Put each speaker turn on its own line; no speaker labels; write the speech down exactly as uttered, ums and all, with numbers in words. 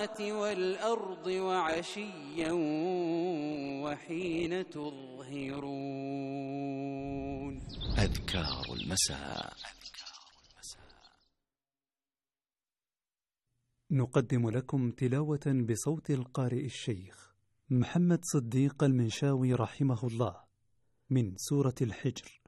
السماوات والأرض وعشيا وحين تظهرون.
أذكار المساء.
نقدم لكم تلاوة بصوت القارئ الشيخ محمد صديق المنشاوي رحمه الله من سورة الحجر،